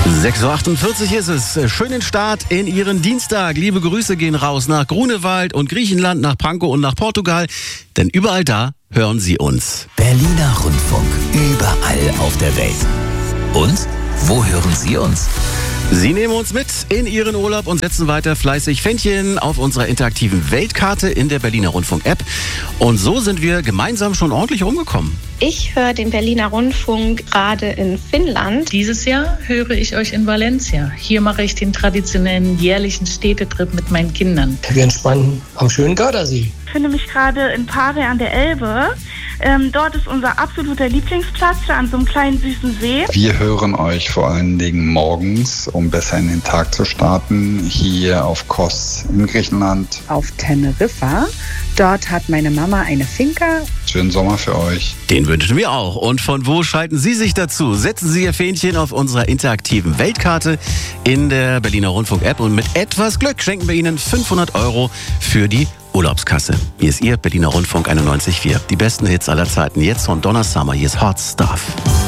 6:48 Uhr ist es. Schönen Start in Ihren Dienstag. Liebe Grüße gehen raus nach Grunewald und Griechenland, nach Pankow und nach Portugal. Denn überall da hören Sie uns. Berliner Rundfunk. Überall auf der Welt. Und wo hören Sie uns? Sie nehmen uns mit in Ihren Urlaub und setzen weiter fleißig Pfännchen auf unserer interaktiven Weltkarte in der Berliner Rundfunk-App. Und so sind wir gemeinsam schon ordentlich rumgekommen. Ich höre den Berliner Rundfunk gerade in Finnland. Dieses Jahr höre ich euch in Valencia. Hier mache ich den traditionellen jährlichen Städtetrip mit meinen Kindern. Wir entspannen am schönen Gardasee. Ich befinde mich gerade in Pare an der Elbe. Dort ist unser absoluter Lieblingsplatz an so einem kleinen süßen See. Wir hören euch vor allen Dingen morgens, um besser in den Tag zu starten, hier auf Kos in Griechenland. Auf Teneriffa. Dort hat meine Mama eine Finca. Schönen Sommer für euch. Den wünschen wir auch. Und von wo schalten Sie sich dazu? Setzen Sie Ihr Fähnchen auf unserer interaktiven Weltkarte in der Berliner Rundfunk-App und mit etwas Glück schenken wir Ihnen 500 € für die Urlaubskasse. Hier ist Ihr Berliner Rundfunk 91.4. Die besten Hits aller Zeiten. Jetzt von Donna Summer. Hier ist Hot Stuff.